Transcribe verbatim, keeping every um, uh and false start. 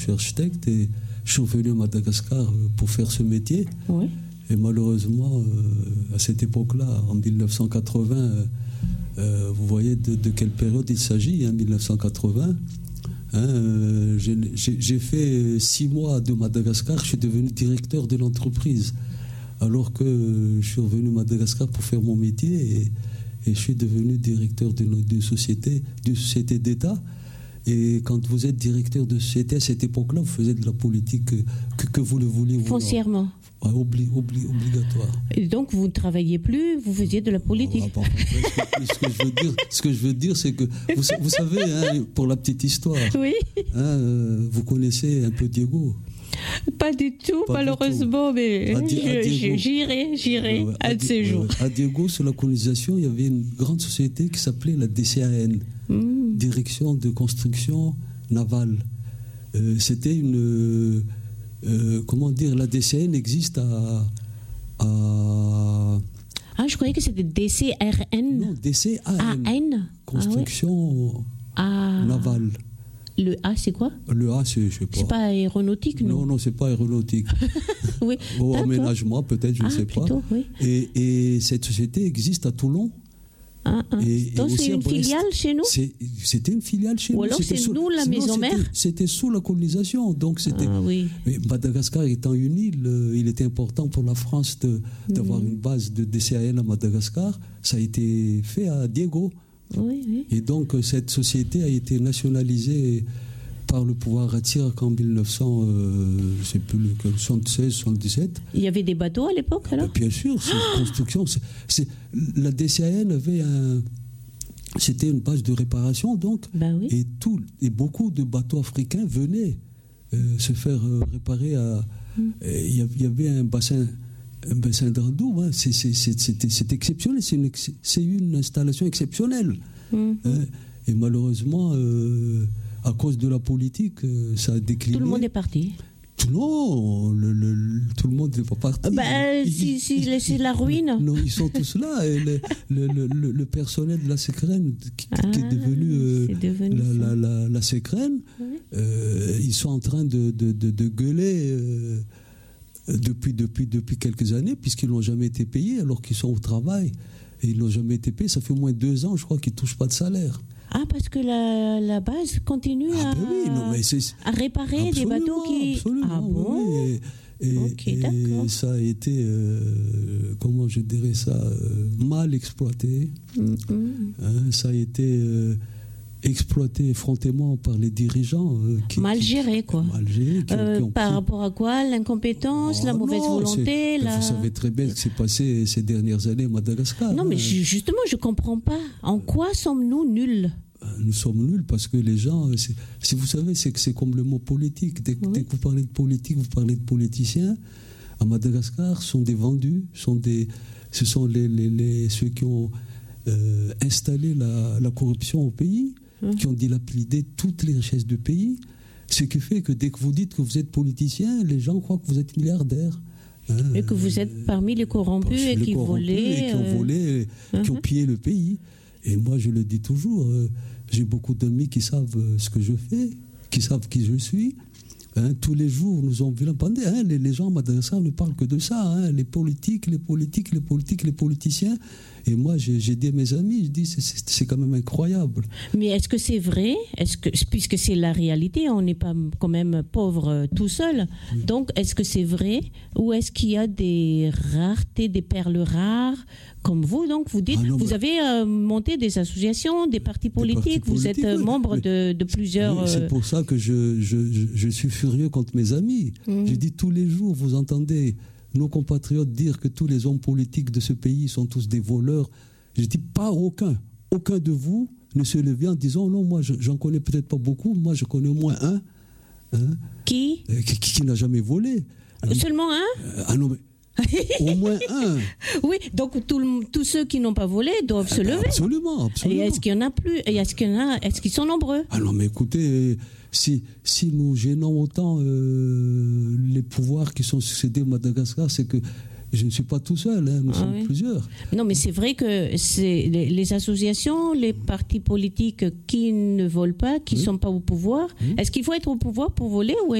Je suis architecte et je suis venu à Madagascar pour faire ce métier. Oui. Et malheureusement, euh, à cette époque-là, en dix-neuf cent quatre-vingts, euh, euh, vous voyez de, de quelle période il s'agit, hein, dix-neuf cent quatre-vingts. Hein, euh, j'ai, j'ai fait six mois de Madagascar, je suis devenu directeur de l'entreprise. Alors que je suis revenu à Madagascar pour faire mon métier et, et je suis devenu directeur d'une, d'une société, d'une société d'État. Et quand vous êtes directeur de société, à cette époque-là, vous faisiez de la politique que, que vous le vouliez. Foncièrement. Ouais, obli, obli, obligatoire. Et donc vous ne travailliez plus, vous faisiez de la politique. Oh, bah, ce, que, ce, que je veux dire, ce que je veux dire, c'est que vous, vous savez, hein, pour la petite histoire, oui. hein, euh, vous connaissez un peu Diego. Pas du tout, pas malheureusement, tout. mais à Di- je, Diego, j'irai, j'irai euh, un de ces jours. Euh, à Diego, sur la colonisation, il y avait une grande société qui s'appelait la D C A N, mm. Direction de construction navale. Euh, c'était une... Euh, comment dire, la D C A N existe à... à ah, je croyais que c'était D C R N. Non, D C A N. A N Construction ah, ouais. navale. Le A, c'est quoi? Le A, c'est, je sais pas. C'est pas aéronautique, non? Non, non, c'est pas aéronautique. Oui. Au aménagement, peut-être, je ne ah, sais plutôt, pas. Oui. Et, et cette société existe à Toulon. Ah, ah. Et, Donc, et c'est une filiale chez nous? c'est, C'était une filiale chez Ou nous. alors c'était c'est sous, nous, la maison c'était, mère? C'était sous la colonisation. Donc, c'était. Ah, oui. Mais Madagascar étant une île, il était important pour la France de, d'avoir mmh. une base de D C A N à Madagascar. Ça a été fait à Diego. Oui, oui. Et donc, cette société a été nationalisée par le pouvoir Ratsiak en dix-neuf cents, euh, je ne sais plus lequel, soixante-seize, soixante-dix-sept. Il y avait des bateaux à l'époque, alors? Bien sûr, c'est une construction. C'est, c'est, la D C A N avait un... C'était une base de réparation, donc. Ben oui. Et, tout, et beaucoup de bateaux africains venaient euh, se faire euh, réparer à... Il mm. y, y avait un bassin... Un bassin d'Ardou, hein. c'est, c'est, c'est, c'est, c'est exceptionnel, c'est une, c'est une installation exceptionnelle. Mm. Hein. Et malheureusement... Euh, à cause de la politique, ça a décliné. Tout le monde est parti. Non, le, le, tout le monde n'est pas parti. Ben, ils, si, si, ils, c'est la ruine. Non, ils sont tous là. Et le, le, le, le personnel de la Sécrène, qui, ah, qui est devenu, euh, c'est devenu la, la, la, la Sécrène, oui. euh, ils sont en train de, de, de, de gueuler euh, depuis, depuis, depuis quelques années, puisqu'ils n'ont jamais été payés alors qu'ils sont au travail. Et ils n'ont jamais été payés. Ça fait au moins deux ans, je crois, qu'ils ne touchent pas de salaire. Ah, parce que la, la base continue ah, à, ben oui, non, mais c'est, à réparer des bateaux qui... Absolument, ah bon oui. Et, et, okay, et ça a été, euh, comment je dirais ça, euh, mal exploité. Mm-hmm. Hein, ça a été euh, exploité effrontément par les dirigeants. Euh, qui, mal qui, géré, quoi. Mal géré. Qui, euh, qui ont par pris... rapport à quoi? L'incompétence, oh, la mauvaise non, volonté la... Vous savez très bien ce qui s'est passé ces dernières années à Madagascar. Non, hein. mais justement, je ne comprends pas. En quoi sommes-nous nuls? Nous sommes nuls parce que les gens, c'est, si vous savez, c'est que c'est comme le mot politique. Dès, oui. dès que vous parlez de politique, vous parlez de politiciens. À Madagascar, ce sont des vendus, sont des, ce sont les, les, les, ceux qui ont euh, installé la, la corruption au pays, mmh. qui ont dilapidé toutes les richesses du pays. Ce qui fait que dès que vous dites que vous êtes politicien, les gens croient que vous êtes milliardaire. Hein, et que vous êtes parmi les corrompus et les qui corrompus volaient. Et qui ont volé, euh... qui ont pillé le pays. Et moi, je le dis toujours, euh, j'ai beaucoup d'amis qui savent euh, ce que je fais, qui savent qui je suis. Hein, tous les jours, nous avons vu la pandémie. Hein, les, les gens à Madagascar ne parlent que de ça. Hein, les politiques, les politiques, les politiques, les politiciens. Et moi, j'ai, j'ai dit à mes amis, je dis, c'est, c'est, c'est quand même incroyable. Mais est-ce que c'est vrai? Est-ce que, puisque c'est la réalité, on n'est pas quand même pauvre tout seul. Oui. Donc, est-ce que c'est vrai? Ou est-ce qu'il y a des raretés, des perles rares? Comme vous, donc, vous dites, ah non, vous mais... avez euh, monté des associations, des partis politiques, des partis vous politiques, êtes oui. membre mais, de, de plusieurs... Oui, c'est pour ça que je, je, je, je suis furieux contre mes amis. Mmh. Je dis tous les jours, vous entendez nos compatriotes dire que tous les hommes politiques de ce pays sont tous des voleurs. Je dis pas aucun. Aucun de vous ne se levait en disant, non, moi, je, j'en connais peut-être pas beaucoup, moi, je connais au moins un. Hein, qui, euh, qui Qui n'a jamais volé. Seulement un euh, Ah non, mais... Au moins un. Oui, donc tout, tous ceux qui n'ont pas volé doivent ah se ben lever. Absolument, absolument. Et est-ce qu'il y en a plus? Et est-ce qu'il y en a? Est-ce qu'ils sont nombreux? Ah non, mais écoutez, si, si nous gênons autant euh, les pouvoirs qui sont succédés au Madagascar, c'est que Je ne suis pas tout seul, hein, nous ah sommes oui. plusieurs. Non, mais c'est vrai que c'est les, les associations, les partis politiques qui ne volent pas, qui ne oui. sont pas au pouvoir, oui. est-ce qu'il faut être au pouvoir pour voler ou